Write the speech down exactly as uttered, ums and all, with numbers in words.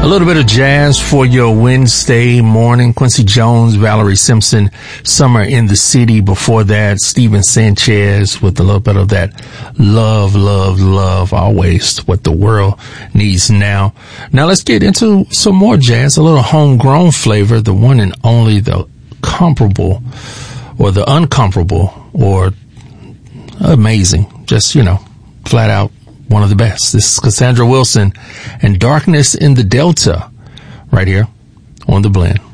A little bit of jazz for your Wednesday morning. Quincy Jones, Valerie Simpson, Summer in the City. Before that, Steven Sanchez with a little bit of that love, love, love, always what the world needs now. Now let's get into some more jazz, a little homegrown flavor, the one and only, the comparable or the uncomparable or amazing, just, you know, flat out one of the best. This is Cassandra Wilson and Darkness in the Delta right here on The Blend.